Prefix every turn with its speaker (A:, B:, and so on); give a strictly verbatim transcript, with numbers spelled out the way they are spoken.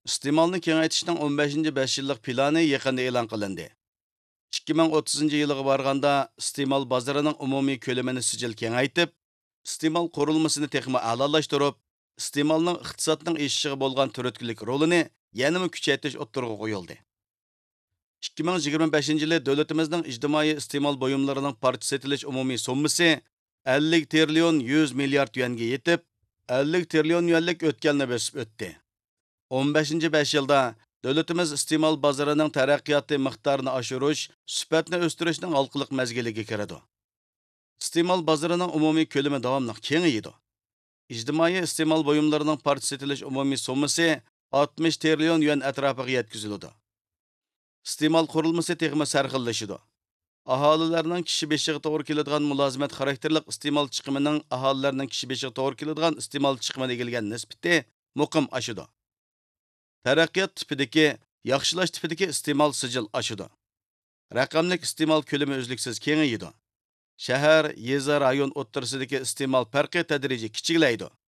A: İste'molni kengaytishning o'n beshinchi besh yillik plani yaqinda e'lon qilindi. ikki ming o'ttizinchi yilga borganda iste'mol bozorining umumiy ko'lamini sijil kengaytib, iste'mol qurilmasini texmi a'lolashtirib, iste'molning iqtisodning eshishiga bo'lgan turtkilik rolini yanada kuchaytirish o'ttirg'a qo'yildi. ikki ming yigirma beshinchi yili davlatimizning ijtimoiy iste'mol buyumlarining parcha setilish umumiy summasi ellik trillion yuz milliard yuanga yetib, ellik trillion yuanlik o'tganni bosib o'tdi. o'n beshinchi besh yilda davlatimiz iste'mol bozorining taraqqiyoti miqdorini oshirish, sifatni o'stirishning halqiliq mazgiliga kiradi. İste'mol bozorining umumiy ko'lami davomli kengaydi. İjtimoiy iste'mol buyumlarining parcha setilish umumiy summasi oltmish trillion yuan atrofiga yetkaziladi. İste'mol qurilmasi texmi sarxillashidi. Aholilarning kishi beshiga to'g'ri keladigan mulozimat xarakterlik iste'mol chiqimining aholilarning kishi beshiga to'g'ri keladigan iste'mol chiqimiga egilgan nisbati muqim oshidi. Taraqqiyot tipidagi, yaxshilash tipidagi iste'mol sijil oshidi. Raqamlik iste'mol ko'lami uzluksiz kengaydi. Shahar, yeza rayon o'ttirisidagi iste'mol farqi tadrijiy kichiklaydi.